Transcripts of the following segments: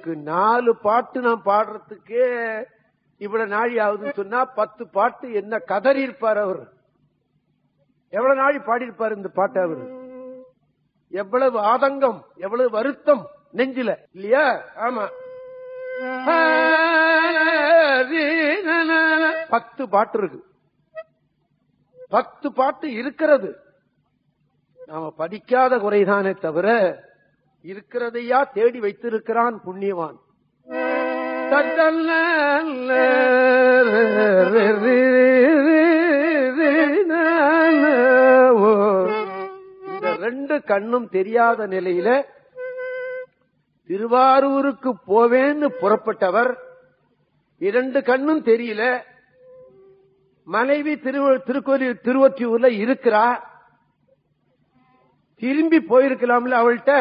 உங்களுக்கு 4 பாட்டு நான் பாடுறதுக்கே இவ்வளவு நாழி ஆகுதுன்னு சொன்னா 10 பாட்டு என்ன கதறி இருப்பார் அவர். எவ்வளவு நாழி பாடியிருப்பார் இந்த பாட்டு அவர். எவ்வளவு ஆதங்கம், எவ்வளவு வருத்தம் நெஞ்சில இல்லையா? ஆமா, 10 பாட்டு இருக்கு. 10 பாட்டு இருக்கிறது. நாம படிக்காத குறைதானே தவிர இருக்கிறதையா தேடி வைத்திருக்கிறான் புண்ணியவான். இந்த 2 கண்ணும் தெரியாத நிலையில திருவாரூருக்கு போவேன்னு புறப்பட்டவர் 2 கண்ணும் தெரியல. மனைவி திருவொற்றியூர்ல இருக்கிறா. திரும்பி போயிருக்கலாம்ல அவள்கிட்ட.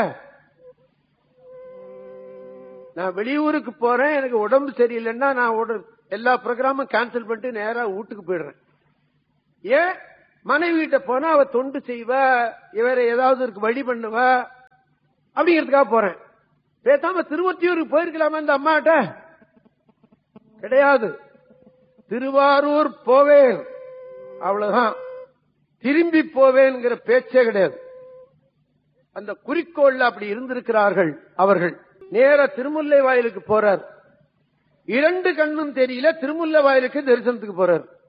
நான் வெளியூருக்கு போறேன், எனக்கு உடம்பு சரியில்லைன்னா நான் எல்லா ப்ரோக்ராமும் கேன்சல் பண்ணிட்டு நேரா வீட்டுக்கு போயிடுறேன். ஏன்? மனைவி கிட்ட போனா அவ தொண்டு செய்வா, இவர ஏதாவது இருக்கு வழி பண்ணுவா அப்படிங்கிறதுக்காக போறேன். பேசாம திருவொற்றியூருக்கு போயிருக்கலாமா இந்த அம்மாட்ட? கிடையாது. திருவாரூர் போவேன் அவ்வளவுதான், திரும்பி போவேன்ங்கிற பேச்சே கிடையாது. அந்த குறிக்கோள்ல அப்படி இருந்திருக்கிறார்கள் அவர்கள். நேர திருமுல்லை வாயிலுக்கு போறார். 2 கண்ணும் தெரியல, திருமுல்லை வாயிலுக்கு தரிசனத்துக்கு போறார்.